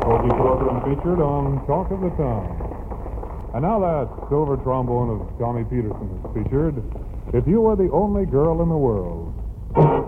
Porgy Program featured on Talk of the Town. And now that silver trombone of Tommy Peterson is featured, If You Were the Only Girl in the World.